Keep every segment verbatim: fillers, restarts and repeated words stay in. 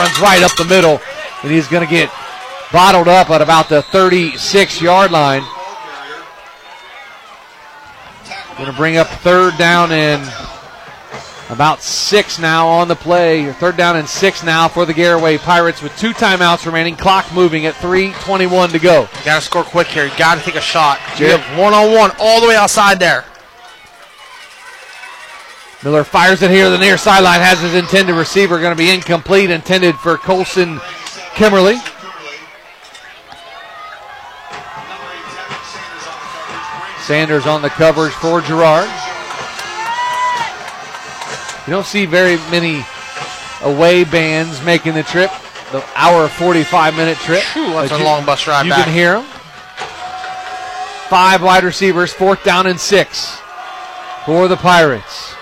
runs right up the middle, and he's going to get bottled up at about the thirty-six-yard line. Going to bring up third down and about six now on the play. Third down and six now for the Garaway Pirates with two timeouts remaining. Clock moving at three twenty-one to go. You got to score quick here. You got to take a shot. You have one-on-one all the way outside there. Miller fires it here to the near sideline. Has his intended receiver. Going to be incomplete. Intended for Colson Kimmerly. Sanders on the coverage for Girard. You don't see very many away bands making the trip, the hour forty-five minute trip. Whew, that's a you, long bus ride you back. You can hear them. Five wide receivers, fourth down and six for the Pirates.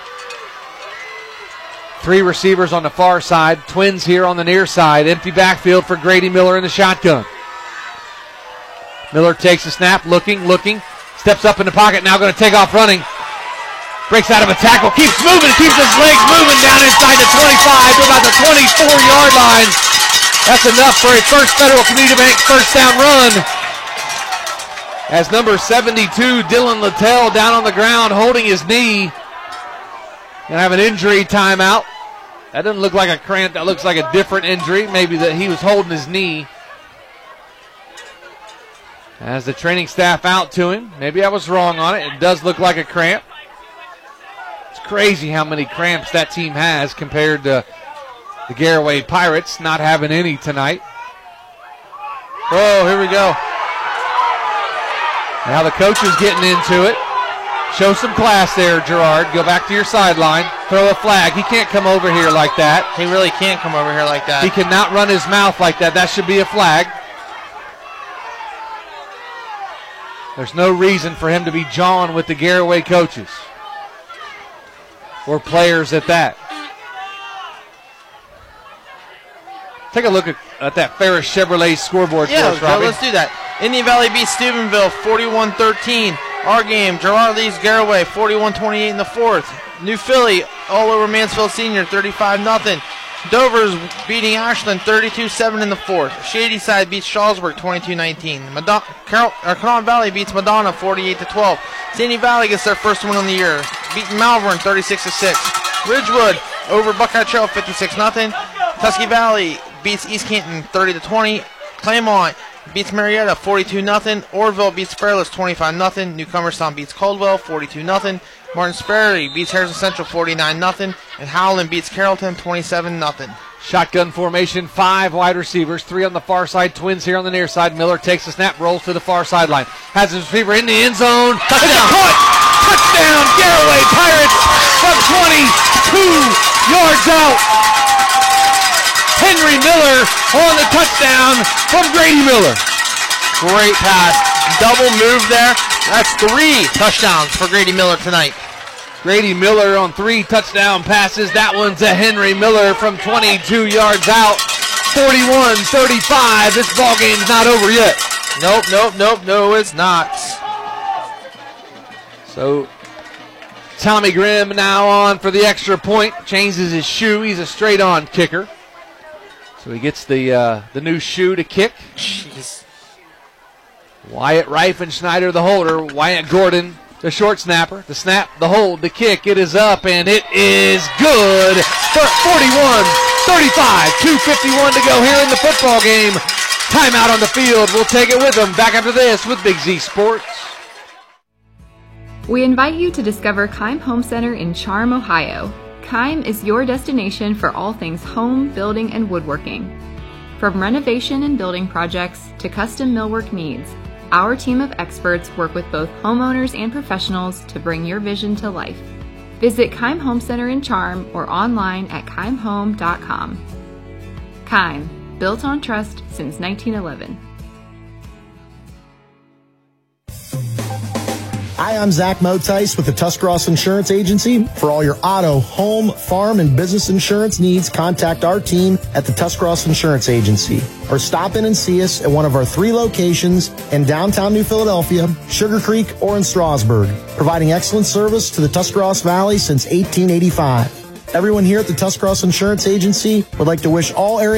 Three receivers on the far side, twins here on the near side. Empty backfield for Grady Miller in the shotgun. Miller takes a snap, looking, looking, steps up in the pocket, now going to take off running. Breaks out of a tackle, keeps moving, keeps his legs moving down inside the twenty-five to about the twenty-four-yard line. That's enough for a First Federal Community Bank first down run. As number seventy-two, Dylan Littell, down on the ground holding his knee. Gonna have an injury timeout. That doesn't look like a cramp, that looks like a different injury. Maybe that he was holding his knee. As the training staff out to him. Maybe I was wrong on it. It does look like a cramp. It's crazy how many cramps that team has compared to the Garaway Pirates not having any tonight. Oh, here we go. Now the coach is getting into it. Show some class there, Girard. Go back to your sideline. Throw a flag. He can't come over here like that. He really can't come over here like that. He cannot run his mouth like that. That should be a flag. There's no reason for him to be jawing with the Garaway coaches. Or players at that. Take a look at, at that Ferris Chevrolet scoreboard yeah, for us, Robbie. let's do that. Indian Valley beats Steubenville forty-one thirteen. Our game, Girard leads Garaway forty-one twenty-eight in the fourth. New Philly all over Mansfield Senior thirty-five nothing. Dover's beating Ashland thirty-two seven in the fourth. Shadyside beats Shawsburg twenty-two nineteen. Madon- Carol- Canal Valley beats Madonna forty-eight to twelve. Sandy Valley gets their first win on the year, beating Malvern thirty-six to six. Ridgewood over Buckeye Trail fifty-six nothing. Tusky Valley beats East Canton thirty to twenty. Claymont beats Marietta forty-two nothing. Orville beats Fairless twenty-five nothing. Newcomerstown beats Caldwell forty-two nothing. Martin Sperry beats Harrison Central forty-nine nothing. And Howland beats Carrollton twenty-seven nothing. Shotgun formation, five wide receivers, three on the far side, twins here on the near side. Miller takes the snap, rolls to the far sideline. Has his receiver in the end zone. Touchdown! Caught! Touchdown! Garaway Pirates from twenty-two yards out. Henry Miller on the touchdown from Grady Miller. Great pass. Double move there. That's three touchdowns for Grady Miller tonight. Grady Miller on three touchdown passes. That one's a Henry Miller from twenty-two yards out. forty-one thirty-five. This ball game's not over yet. Nope, nope, nope, no, it's not. So Tommy Grimm now on for the extra point. Changes his shoe. He's a straight-on kicker. So he gets the uh, the new shoe to kick. Jeez. Wyatt Reifenschneider, the holder. Wyatt Gordon, the short snapper. The snap, the hold, the kick. It is up, and it is good for forty-one thirty-five. two fifty-one to go here in the football game. Timeout on the field. We'll take it with them. Back after this with Big Z Sports. We invite you to discover Keim Home Center in Charm, Ohio. Keim is your destination for all things home, building, and woodworking. From renovation and building projects to custom millwork needs, our team of experts work with both homeowners and professionals to bring your vision to life. Visit Keim Home Center in Charm or online at keim home dot com. Keim, built on trust since nineteen eleven. Hi, I'm Zach Motice with the Tuscarawas Insurance Agency. For all your auto, home, farm, and business insurance needs, contact our team at the Tuscarawas Insurance Agency. Or stop in and see us at one of our three locations in downtown New Philadelphia, Sugar Creek, or in Strasburg, providing excellent service to the Tuscarawas Valley since eighteen eighty-five. Everyone here at the Tuscarawas Insurance Agency would like to wish all area